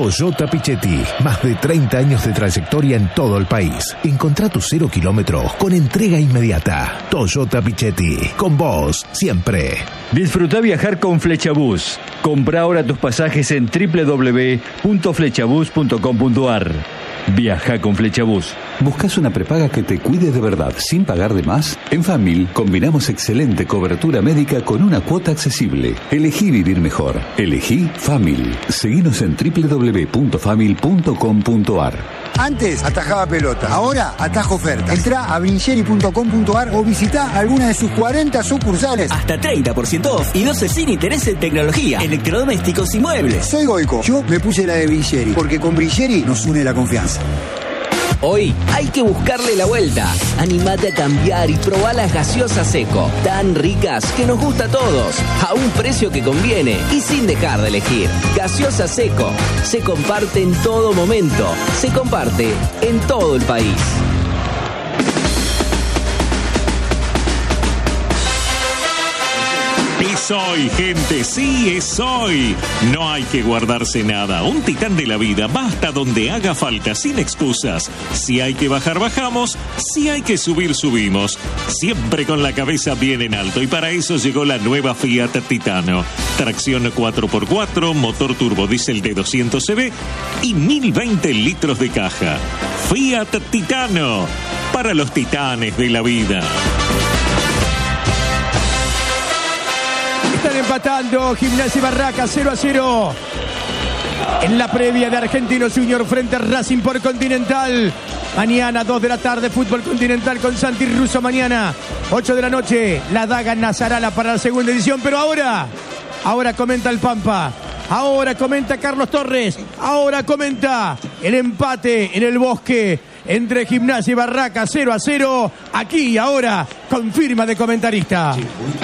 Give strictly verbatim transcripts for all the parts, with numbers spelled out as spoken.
Toyota Pichetti, más de treinta años de trayectoria en todo el país. Encontrá tu cero kilómetros con entrega inmediata. Toyota Pichetti, con vos siempre. Disfruta viajar con Flechabús. Compra ahora tus pasajes en doble u doble u doble u punto flechabús punto com punto a r. Viaja con Flechabús. ¿Buscas una prepaga que te cuide de verdad sin pagar de más? En Famil combinamos excelente cobertura médica con una cuota accesible. Elegí vivir mejor. Elegí Famil. Seguinos en doble u doble u doble u punto famil punto com punto a r. Antes atajaba pelota, ahora atajo ofertas. Entrá a vinceri punto com punto a r o visitá alguna de sus cuarenta sucursales. Hasta treinta por ciento off y doce sin interés en tecnología, electrodomésticos y muebles. Soy Goico. Yo me puse la de Vinceri, porque con Vinceri nos une la confianza. Hoy hay que buscarle la vuelta. Animate a cambiar y probá las gaseosas Seco. Tan ricas que nos gusta a todos. A un precio que conviene y sin dejar de elegir. Gaseosa Seco. Se comparte en todo momento. Se comparte en todo el país. Es hoy, gente, sí, es hoy. No hay que guardarse nada. Un titán de la vida va hasta donde haga falta, sin excusas. Si hay que bajar, bajamos. Si hay que subir, subimos. Siempre con la cabeza bien en alto. Y para eso llegó la nueva Fiat Titano. Tracción cuatro por cuatro, motor turbodiesel de doscientos centímetros y mil veinte litros de caja. Fiat Titano, para los titanes de la vida. Están empatando Gimnasia y Barracas cero a cero en la previa de Argentinos Junior frente a Racing por Continental. Mañana dos de la tarde, fútbol continental con Santi Russo. Mañana ocho de la noche, la Daga Nazarala para la segunda edición. Pero ahora, ahora comenta el Pampa, ahora comenta Carlos Torres, ahora comenta el empate en el Bosque entre Gimnasia y Barracas cero a cero. Aquí y ahora, con firma de comentarista.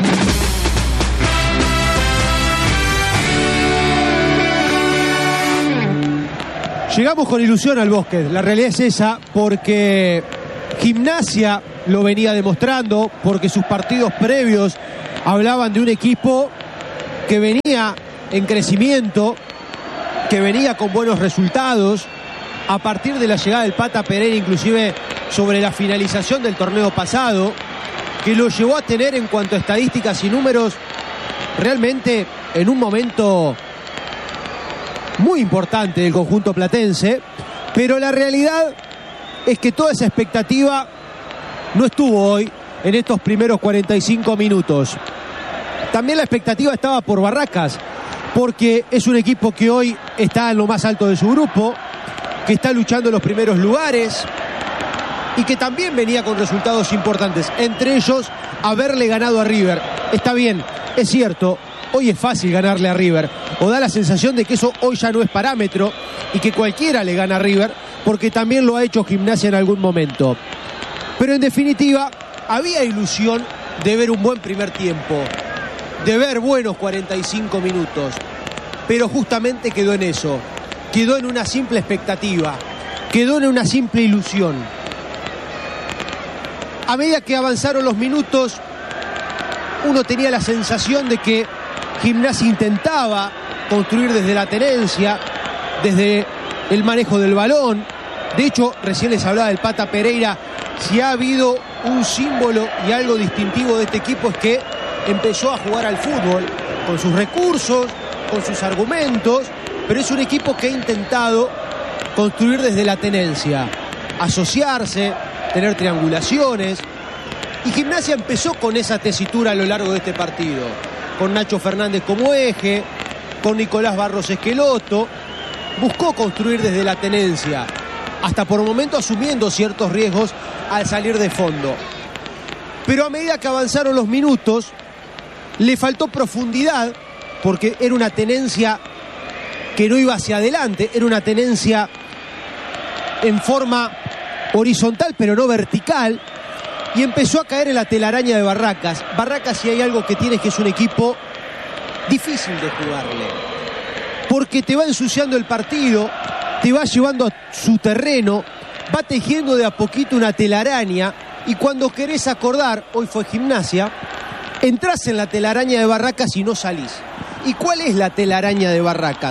Llegamos con ilusión al Bosque, la realidad es esa, porque Gimnasia lo venía demostrando, porque sus partidos previos hablaban de un equipo que venía en crecimiento, que venía con buenos resultados, a partir de la llegada del Pata Pereira, inclusive sobre la finalización del torneo pasado, que lo llevó a tener en cuanto a estadísticas y números realmente en un momento muy importante del conjunto platense, pero la realidad es que toda esa expectativa no estuvo hoy en estos primeros cuarenta y cinco minutos. También la expectativa estaba por Barracas, porque es un equipo que hoy está en lo más alto de su grupo, que está luchando en los primeros lugares y que también venía con resultados importantes, entre ellos haberle ganado a River. Está bien, es cierto, hoy es fácil ganarle a River, o da la sensación de que eso hoy ya no es parámetro y que cualquiera le gana a River, porque también lo ha hecho Gimnasia en algún momento. Pero en definitiva, había ilusión de ver un buen primer tiempo, de ver buenos cuarenta y cinco minutos, pero justamente quedó en eso, quedó en una simple expectativa, quedó en una simple ilusión. A medida que avanzaron los minutos, uno tenía la sensación de que Gimnasia intentaba construir desde la tenencia, desde el manejo del balón. De hecho, recién les hablaba del Pata Pereira. Si ha habido un símbolo y algo distintivo de este equipo, es que empezó a jugar al fútbol con sus recursos, con sus argumentos, pero es un equipo que ha intentado construir desde la tenencia, asociarse, tener triangulaciones. Y Gimnasia empezó con esa tesitura a lo largo de este partido, con Nacho Fernández como eje, con Nicolás Barros Esqueloto. Buscó construir desde la tenencia, hasta por momentos asumiendo ciertos riesgos al salir de fondo. Pero a medida que avanzaron los minutos, le faltó profundidad, porque era una tenencia que no iba hacia adelante, era una tenencia en forma horizontal pero no vertical, y empezó a caer en la telaraña de Barracas. Barracas, si hay algo que tiene, es que es un equipo difícil de jugarle, porque te va ensuciando el partido, te va llevando a su terreno, va tejiendo de a poquito una telaraña, y cuando querés acordar, hoy fue Gimnasia, entrás en la telaraña de Barracas y no salís. ¿Y cuál es la telaraña de Barracas?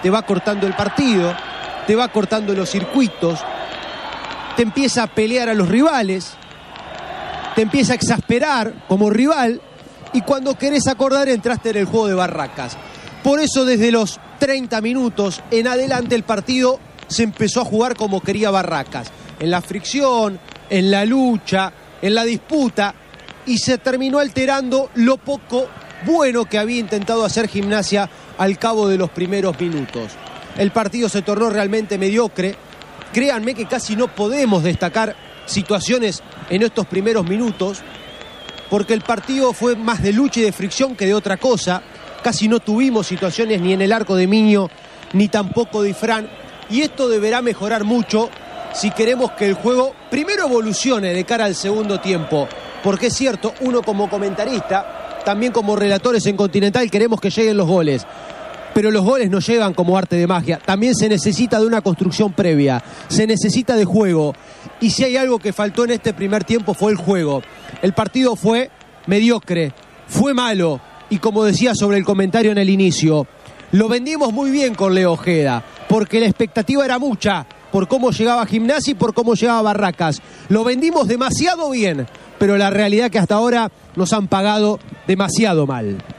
te va cortando el partido, te va cortando los circuitos, te empieza a pelear a los rivales, te empieza a exasperar como rival, y cuando querés acordar entraste en el juego de barracas. Por eso desde los treinta minutos en adelante el partido se empezó a jugar como quería Barracas, en la fricción, en la lucha, en la disputa, y se terminó alterando lo poco bueno que había intentado hacer Gimnasia al cabo de los primeros minutos. El partido se tornó realmente mediocre. Créanme que casi no podemos destacar situaciones en estos primeros minutos, porque el partido fue más de lucha y de fricción que de otra cosa. Casi no tuvimos situaciones ni en el arco de Miño, ni tampoco de Ifrán, y esto deberá mejorar mucho si queremos que el juego primero evolucione de cara al segundo tiempo, porque es cierto, uno como comentarista, también como relatores en Continental, queremos que lleguen los goles, pero los goles no llegan como arte de magia. También se necesita de una construcción previa, se necesita de juego, y si hay algo que faltó en este primer tiempo fue el juego. El partido fue mediocre, fue malo, y como decía sobre el comentario en el inicio, lo vendimos muy bien con Leo Ojeda, porque la expectativa era mucha por cómo llegaba Gimnasia y por cómo llegaba Barracas. Lo vendimos demasiado bien, pero la realidad es que hasta ahora nos han pagado demasiado mal.